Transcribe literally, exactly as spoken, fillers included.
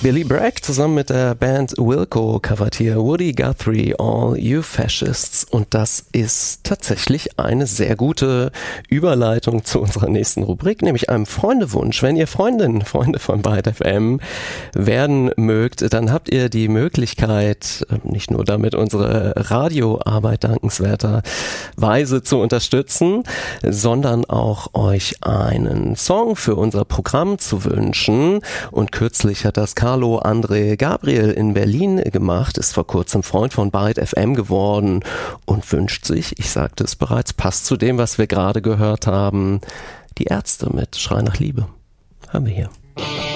Billy Bragg zusammen mit der Band Wilco covert hier Woody Guthrie, All You Fascists. Und das ist tatsächlich eine sehr gute Überleitung zu unserer nächsten Rubrik, nämlich einem Freundewunsch. Wenn ihr Freundinnen, Freunde von Byte F M werden mögt, dann habt ihr die Möglichkeit, nicht nur damit unsere Radioarbeit dankenswerterweise zu unterstützen, sondern auch euch einen Song für unser Programm zu wünschen. Und kürzlich hat das Carlo André Gabriel in Berlin gemacht, ist vor kurzem Freund von Byte F M geworden und wünscht sich, ich sagte es bereits, passt zu dem, was wir gerade gehört haben, die Ärzte mit Schrei nach Liebe. Haben wir hier.